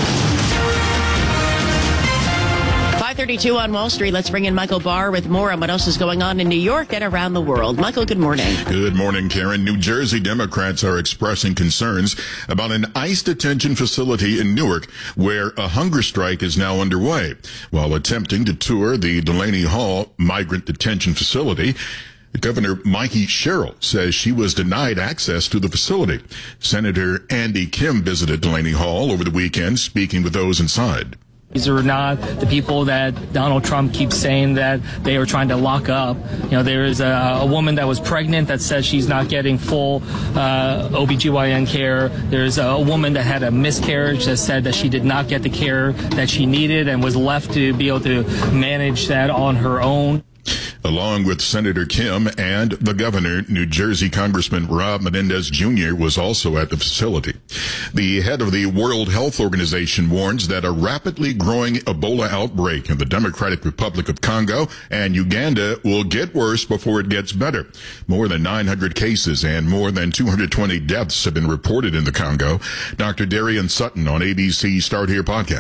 Speaker 5: 5:32 on Wall Street. Let's bring in Michael Barr with more on what else is going on in New York and around the world. Michael, good morning.
Speaker 8: Good morning, Karen. New Jersey Democrats are expressing concerns about an ICE detention facility in Newark where a hunger strike is now underway. While attempting to tour the Delaney Hall migrant detention facility, Governor Mikey Sherrill says she was denied access to the facility. Senator Andy Kim visited Delaney Hall over the weekend, speaking with those inside.
Speaker 19: These are not the people that Donald Trump keeps saying that they are trying to lock up. You know, there is a woman that was pregnant that says she's not getting full OBGYN care. There's a woman that had a miscarriage that said that she did not get the care that she needed and was left to be able to manage that on her own.
Speaker 8: Along with Senator Kim and the governor, New Jersey Congressman Rob Menendez Jr. was also at the facility. The head of the World Health Organization warns that a rapidly growing Ebola outbreak in the Democratic Republic of Congo and Uganda will get worse before it gets better. More than 900 cases and more than 220 deaths have been reported in the Congo. Dr. Darian Sutton on ABC Start Here podcast.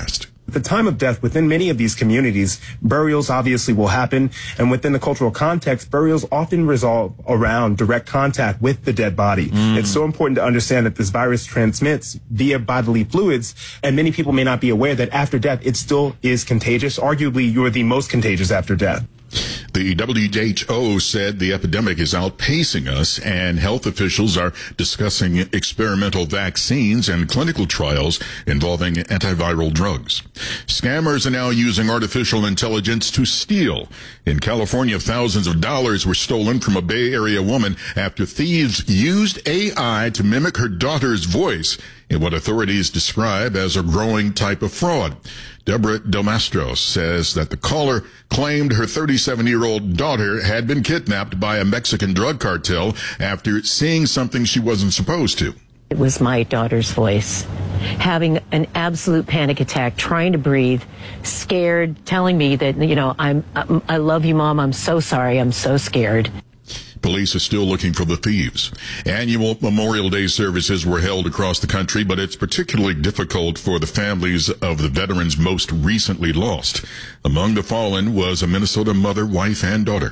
Speaker 1: At the time of death, within many of these communities, burials obviously will happen. And within the cultural context, burials often resolve around direct contact with the dead body. It's so important to understand that this virus transmits via bodily fluids. And many people may not be aware that after death, it still is contagious. Arguably, you're the most contagious after death.
Speaker 8: The WHO said the epidemic is outpacing us, and health officials are discussing experimental vaccines and clinical trials involving antiviral drugs. Scammers are now using artificial intelligence to steal. In California, thousands of dollars were stolen from a Bay Area woman after thieves used AI to mimic her daughter's voice in what authorities describe as a growing type of fraud. Deborah Delmastros says that the caller claimed her 37-year-old daughter had been kidnapped by a Mexican drug cartel after seeing something she wasn't supposed to.
Speaker 2: It was my daughter's voice, having an absolute panic attack, trying to breathe, scared, telling me that, I love you, Mom. I'm so sorry. I'm so scared.
Speaker 8: Police are still looking for the thieves. Annual Memorial Day services were held across the country, but it's particularly difficult for the families of the veterans most recently lost. Among the fallen was a Minnesota mother, wife, and daughter.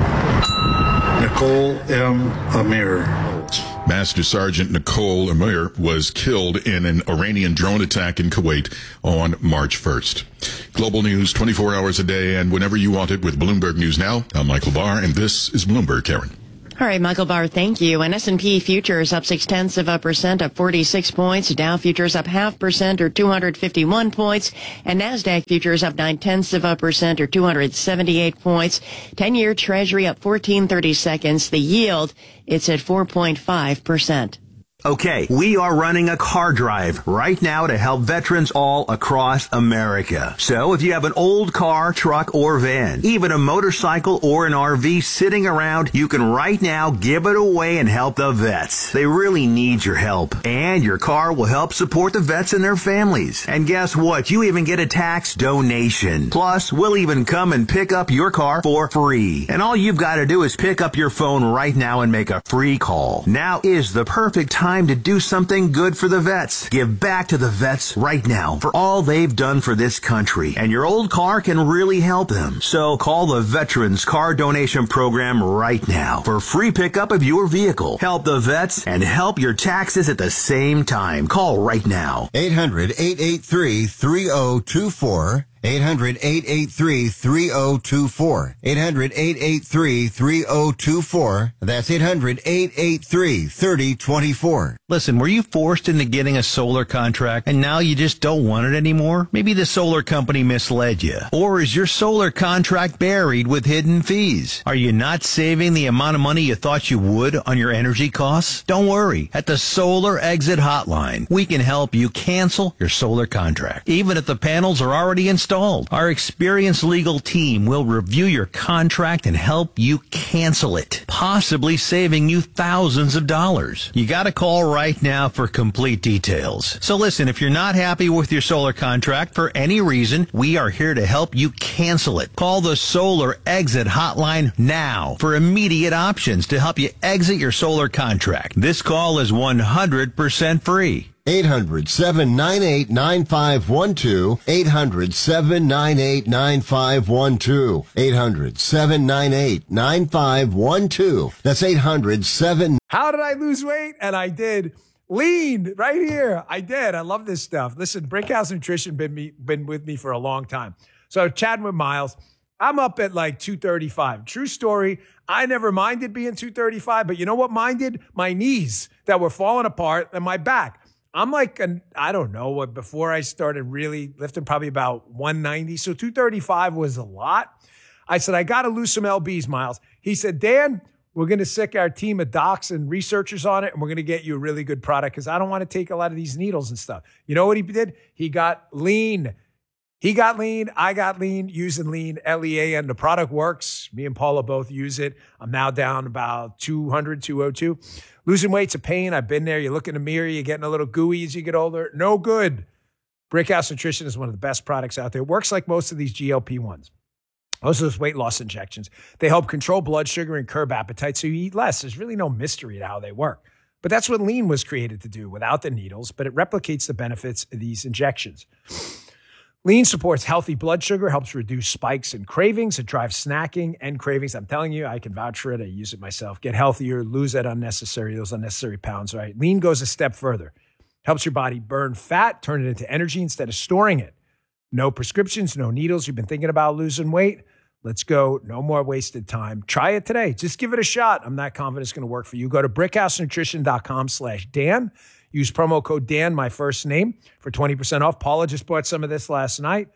Speaker 20: Nicole M. Amir.
Speaker 8: Master Sergeant Nicole Amir was killed in an Iranian drone attack in Kuwait on March 1st. Global news 24 hours a day and whenever you want it with Bloomberg News Now. I'm Michael Barr, and this is Bloomberg, Karen.
Speaker 5: All right, Michael Barr, thank you. And S&P futures up 0.6%, up 46 points. Dow futures up 0.5% or 251 points. And NASDAQ futures up 0.9% or 278 points. 10-year Treasury up 14/32. The yield, it's at 4.5%.
Speaker 21: Okay, we are running a car drive right now to help veterans all across America. So if you have an old car, truck, or van, even a motorcycle or an RV sitting around, you can right now give it away and help the vets. They really need your help. And your car will help support the vets and their families. And guess what? You even get a tax donation. Plus, we'll even come and pick up your car for free. And all you've got to do is pick up your phone right now and make a free call. Now is the perfect time to do something good for the vets. Give back to the vets right now for all they've done for this country. And your old car can really help them. So call the Veterans Car Donation Program right now for free pickup of your vehicle. Help the vets and help your taxes at the same time. Call right now.
Speaker 4: 800-883-3024. 800-883-3024. 800-883-3024. That's 800-883-3024.
Speaker 21: Listen, were you forced into getting a solar contract and now you just don't want it anymore? Maybe the solar company misled you. Or is your solar contract buried with hidden fees? Are you not saving the amount of money you thought you would on your energy costs? Don't worry. At the Solar Exit Hotline, we can help you cancel your solar contract, even if the panels are already installed. Our experienced legal team will review your contract and help you cancel it, possibly saving you thousands of dollars. You got to call right now for complete details. So listen, if you're not happy with your solar contract for any reason, we are here to help you cancel it. Call the Solar Exit Hotline now for immediate options to help you exit your solar contract. This call is 100% free.
Speaker 4: 800-798-9512. 800-798-9512. 800-798-9512. That's 800-7.
Speaker 22: How did I lose weight? And I did. Lean right here. I did. I love this stuff. Listen, Brickhouse Nutrition been with me for a long time. So chatting with Miles, I'm up at like 235. True story. I never minded being 235, but you know what minded? My knees that were falling apart and my back. I'm like, I don't know what, before I started really lifting, probably about 190. So 235 was a lot. I said, I got to lose some LBs, Miles. He said, Dan, we're going to sick our team of docs and researchers on it, and we're going to get you a really good product because I don't want to take a lot of these needles and stuff. You know what he did? He got lean. He got lean. I got lean, using lean, LEAN. The product works. Me and Paula both use it. I'm now down about 200, 202. Losing weight's a pain. I've been there. You look in the mirror, you're getting a little gooey as you get older. No good. Brickhouse Nutrition is one of the best products out there. It works like most of these GLP-1s. Most of those weight loss injections. They help control blood sugar and curb appetite so you eat less. There's really no mystery to how they work. But that's what lean was created to do without the needles, but it replicates the benefits of these injections. Lean supports healthy blood sugar, helps reduce spikes and cravings. It drives snacking and cravings. I'm telling you, I can vouch for it. I use it myself. Get healthier, lose those unnecessary pounds, right? Lean goes a step further. Helps your body burn fat, turn it into energy instead of storing it. No prescriptions, no needles. You've been thinking about losing weight? Let's go. No more wasted time. Try it today. Just give it a shot. I'm not confident it's going to work for you. Go to brickhousenutrition.com/Dan. Use promo code Dan, my first name, for 20% off. Paula just bought some of this last night.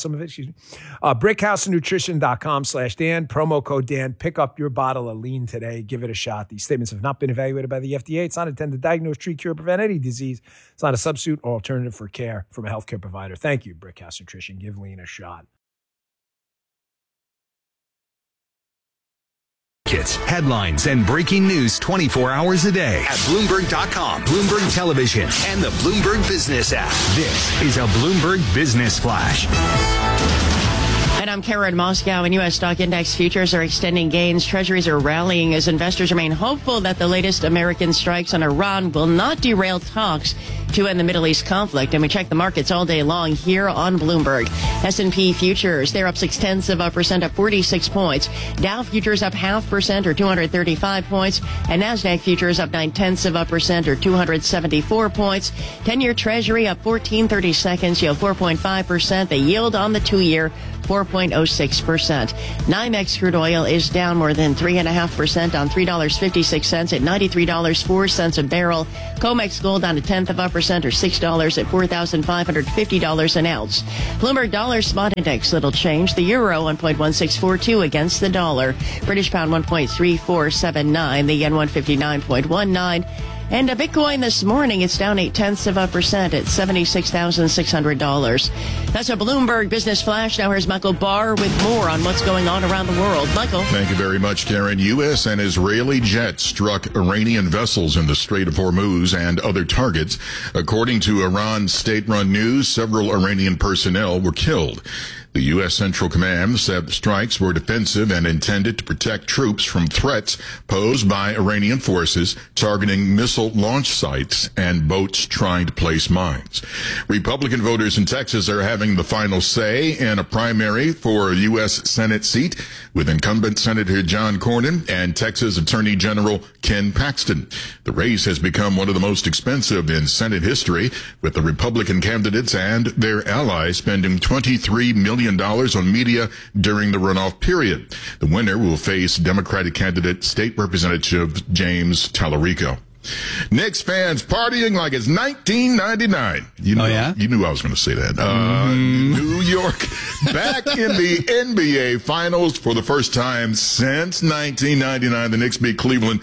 Speaker 22: brickhousenutrition.com/Dan, promo code Dan. Pick up your bottle of Lean today. Give it a shot. These statements have not been evaluated by the FDA. It's not intended to diagnose, treat, cure, or prevent any disease. It's not a substitute or alternative for care from a healthcare provider. Thank you, Brickhouse Nutrition. Give Lean a shot.
Speaker 10: Headlines and breaking news 24 hours a day at Bloomberg.com, Bloomberg Television, and the Bloomberg Business app. This is a Bloomberg Business Flash.
Speaker 5: And I'm Karen Moscow, and U.S. stock index futures are extending gains. Treasuries are rallying as investors remain hopeful that the latest American strikes on Iran will not derail talks to end the Middle East conflict. And we check the markets all day long here on Bloomberg. S&P futures, they're up 0.6% up 46 points. Dow futures up 0.5% or 235 points. And NASDAQ futures up 0.9% or 274 points. 10-year Treasury up 14 seconds, yield 4.5%. The yield on the 2-year 4.06%. NYMEX crude oil is down more than 3.5% on $3.56 at $93.04 a barrel. COMEX gold down 0.1% or $6 at $4,550 an ounce. Bloomberg dollar spot index little change. The euro 1.1642 against the dollar. British pound 1.3479. The yen 159.19. And a Bitcoin this morning, it's down 0.8% at $76,600. That's a Bloomberg Business Flash. Now here's Michael Barr with more on what's going on around the world. Michael.
Speaker 8: Thank you very much, Karen. U.S. and Israeli jets struck Iranian vessels in the Strait of Hormuz and other targets. According to Iran state-run news, several Iranian personnel were killed. The U.S. Central Command said the strikes were defensive and intended to protect troops from threats posed by Iranian forces targeting missile launch sites and boats trying to place mines. Republican voters in Texas are having the final say in a primary for a U.S. Senate seat with incumbent Senator John Cornyn and Texas Attorney General Ken Paxton. The race has become one of the most expensive in Senate history, with the Republican candidates and their allies spending $23 million on media during the runoff period. The winner will face Democratic candidate State Representative James Tallarico. Knicks fans partying like it's 1999. You knew I was going to say that. New York back in the NBA Finals for the first time since 1999. The Knicks beat Cleveland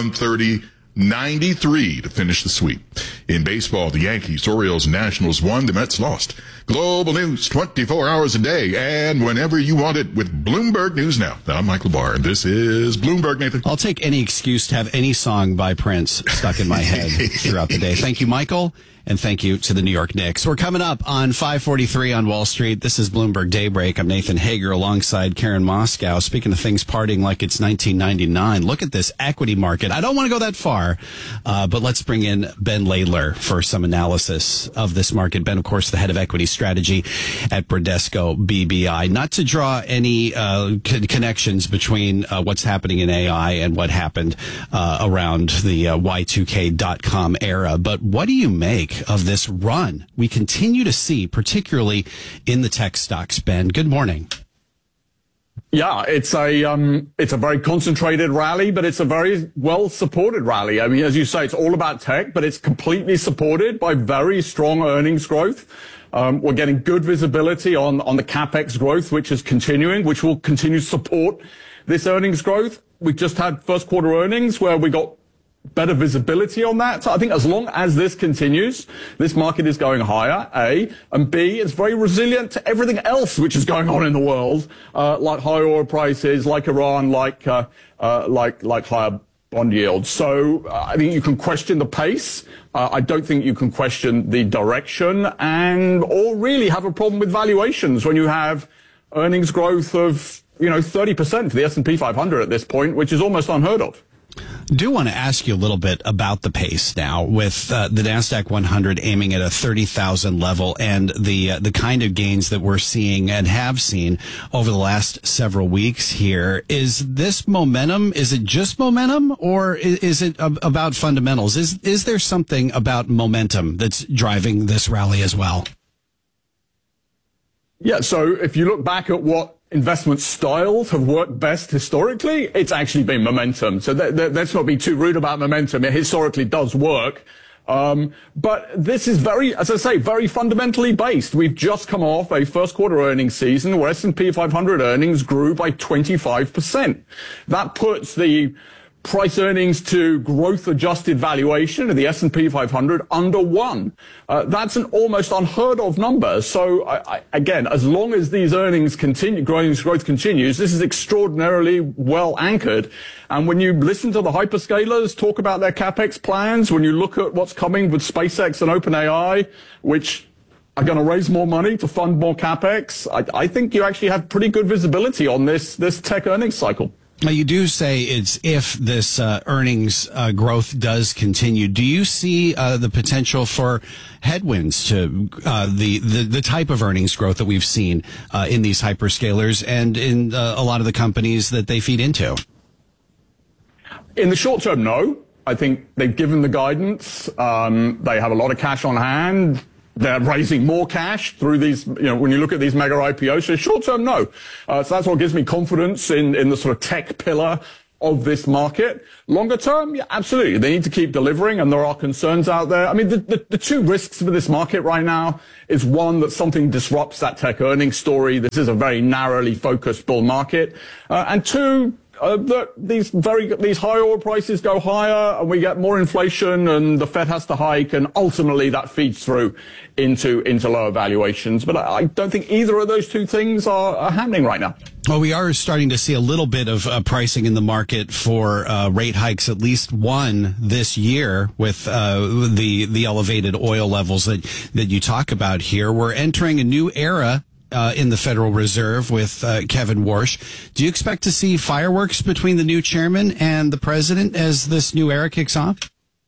Speaker 8: 130-93 to finish the sweep. In baseball, the Yankees, Orioles, and Nationals won. The Mets lost. Global news 24 hours a day and whenever you want it with Bloomberg News Now. I'm Michael Barr, and this is Bloomberg, Nathan.
Speaker 7: I'll take any excuse to have any song by Prince stuck in my head throughout the day. Thank you, Michael. And thank you to the New York Knicks. We're coming up on 5:43 on Wall Street. This is Bloomberg Daybreak. I'm Nathan Hager alongside Karen Moscow. Speaking of things partying like it's 1999, look at this equity market. I don't want to go that far, but let's bring in Ben Laidler for some analysis of this market. Ben, of course, the head of equity strategy at Bradesco BBI. Not to draw any connections between what's happening in AI and what happened around the Y2K.com era, but what do you make of this run we continue to see, particularly in the tech stocks? Ben, good morning.
Speaker 3: Yeah, it's a very concentrated rally, but it's a very well supported rally. I mean, as you say, it's all about tech, but it's completely supported by very strong earnings growth. We're getting good visibility on the CapEx growth, which is continuing, which will continue to support this earnings growth. We just had first quarter earnings where we got better visibility on that. So I think as long as this continues, this market is going higher, A, and B, it's very resilient to everything else which is going on in the world, like high oil prices, like Iran, like higher bond yields. So I think you can question the pace. I don't think you can question the direction or really have a problem with valuations when you have earnings growth of, 30% for the S&P 500 at this point, which is almost unheard of.
Speaker 7: Do want to ask you a little bit about the pace now with the NASDAQ 100 aiming at a 30,000 level and the kind of gains that we're seeing and have seen over the last several weeks here. Is this momentum? Is it just momentum, or is it about fundamentals? Is there something about momentum that's driving this rally as well?
Speaker 3: Yeah, so if you look back at what investment styles have worked best historically, it's actually been momentum. So let's not be too rude about momentum. It historically does work. But this is very, as I say, very fundamentally based. We've just come off a first quarter earnings season where S&P 500 earnings grew by 25%. That puts the price earnings to growth adjusted valuation of the S&P 500 under 1. That's an almost unheard of number. So again, as long as these earnings continue, growth continues, this is extraordinarily well anchored. And when you listen to the hyperscalers talk about their CapEx plans, when you look at what's coming with SpaceX and OpenAI, which are going to raise more money to fund more CapEx, I think you actually have pretty good visibility on this tech earnings cycle.
Speaker 7: Now, you do say it's if this earnings growth does continue. Do you see the potential for headwinds to the type of earnings growth that we've seen in these hyperscalers and in a lot of the companies that they feed into?
Speaker 3: In the short term, no. I think they've given the guidance. They have a lot of cash on hand. They're raising more cash through these, when you look at these mega IPOs. So short term, no. So that's what gives me confidence in the sort of tech pillar of this market. Longer term, yeah, absolutely. They need to keep delivering, and there are concerns out there. I mean, the two risks for this market right now is, one, that something disrupts that tech earnings story. This is a very narrowly focused bull market. And two, that these high oil prices go higher and we get more inflation and the Fed has to hike, and ultimately that feeds through into lower valuations. But I don't think either of those two things are happening right now.
Speaker 7: Well, we are starting to see a little bit of pricing in the market for rate hikes, at least one this year, with the elevated oil levels that you talk about here. We're entering a new era in the Federal Reserve with Kevin Warsh. Do you expect to see fireworks between the new chairman and the president as this new era kicks off?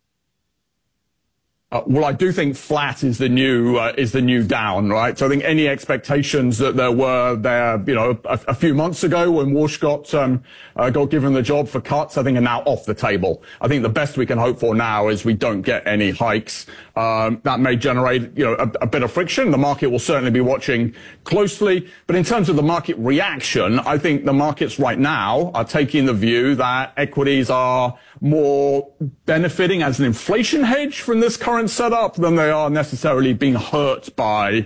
Speaker 3: Well, I do think flat is the new down, right? So I think any expectations that there were there, a few months ago when Warsh got given the job for cuts, I think are now off the table. I think the best we can hope for now is we don't get any hikes. That may generate, a bit of friction. The market will certainly be watching closely. But in terms of the market reaction, I think the markets right now are taking the view that equities are more benefiting as an inflation hedge from this current setup than they are necessarily being hurt by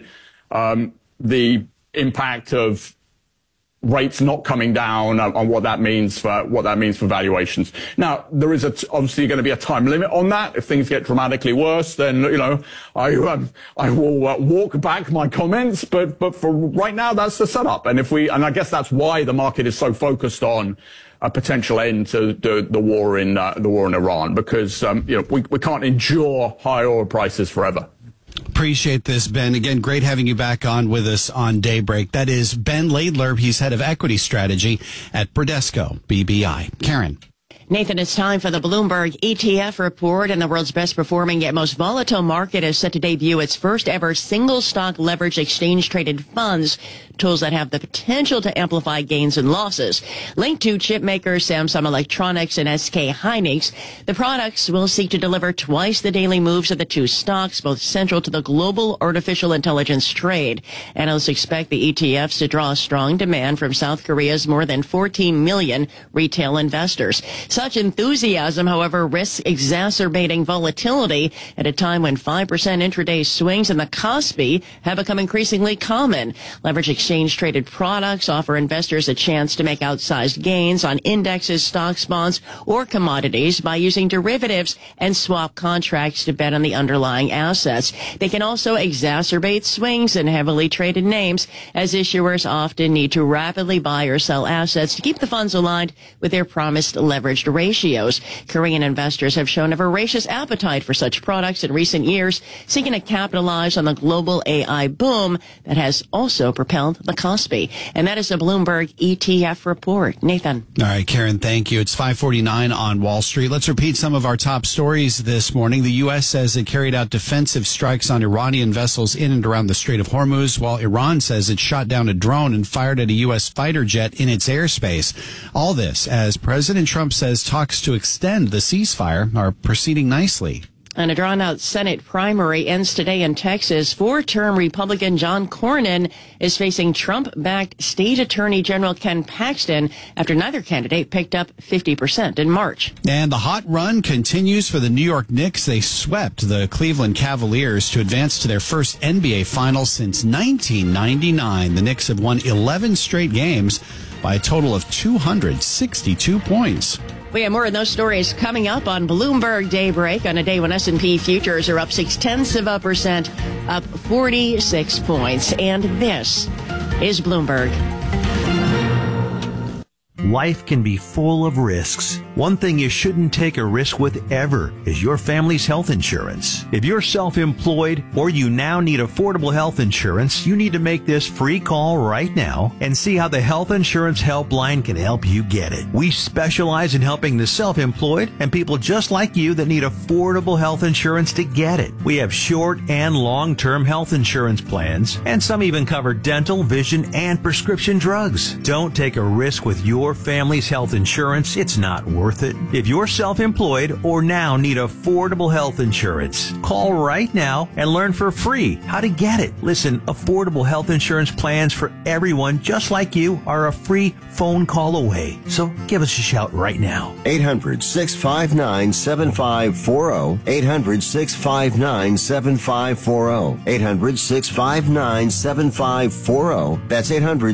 Speaker 3: the impact of rates not coming down on what that means for valuations. Now, there is obviously going to be a time limit on that. If things get dramatically worse, then I will walk back my comments. But for right now, that's the setup. And I guess that's why the market is so focused on a potential end to the war in Iran, because we can't endure high oil prices forever.
Speaker 7: Appreciate this, Ben. Again, great having you back on with us on Daybreak. That is Ben Laidler. He's head of equity strategy at Bradesco BBI. Karen.
Speaker 5: Nathan, it's time for the Bloomberg ETF report, and the world's best performing yet most volatile market is set to debut its first ever single stock leverage exchange traded funds, tools that have the potential to amplify gains and losses. Linked to chip makers Samsung Electronics and SK Hynix, the products will seek to deliver twice the daily moves of the two stocks, both central to the global artificial intelligence trade. Analysts expect the ETFs to draw strong demand from South Korea's more than 14 million retail investors. Such enthusiasm, however, risks exacerbating volatility at a time when 5% intraday swings in the Kospi have become increasingly common. Leverage exchange-traded products offer investors a chance to make outsized gains on indexes, stocks, bonds, or commodities by using derivatives and swap contracts to bet on the underlying assets. They can also exacerbate swings in heavily traded names, as issuers often need to rapidly buy or sell assets to keep the funds aligned with their promised leveraged ratios. Korean investors have shown a voracious appetite for such products in recent years, seeking to capitalize on the global AI boom that has also propelled Mount McCospey. And that is a Bloomberg ETF report. Nathan.
Speaker 7: All right, Karen, thank you. It's 5:49 on Wall Street. Let's repeat some of our top stories this morning. The U.S. says it carried out defensive strikes on Iranian vessels in and around the Strait of Hormuz, while Iran says it shot down a drone and fired at a U.S. fighter jet in its airspace. All this as President Trump says talks to extend the ceasefire are proceeding nicely.
Speaker 5: And a drawn-out Senate primary ends today in Texas. Four-term Republican John Cornyn is facing Trump-backed State Attorney General Ken Paxton after neither candidate picked up 50% in March.
Speaker 7: And the hot run continues for the New York Knicks. They swept the Cleveland Cavaliers to advance to their first NBA Finals since 1999. The Knicks have won 11 straight games by a total of 262 points.
Speaker 5: We have more of those stories coming up on Bloomberg Daybreak on a day when S&P futures are up 0.6%, up 46 points. And this is Bloomberg.
Speaker 21: Life can be full of risks. One thing you shouldn't take a risk with ever is your family's health insurance. If you're self-employed or you now need affordable health insurance, you need to make this free call right now and see how the Health Insurance Helpline can help you get it. We specialize in helping the self-employed and people just like you that need affordable health insurance to get it. We have short and long-term health insurance plans, and some even cover dental, vision, and prescription drugs. Don't take a risk with your family's health insurance. It's not worth it. If you're self-employed or now need affordable health insurance, call right now and learn for free how to get it. Listen, affordable health insurance plans for everyone just like you are a free phone call away. So give us a shout right now.
Speaker 4: 800-659-7540. 800-659-7540. 800-659-7540. That's 800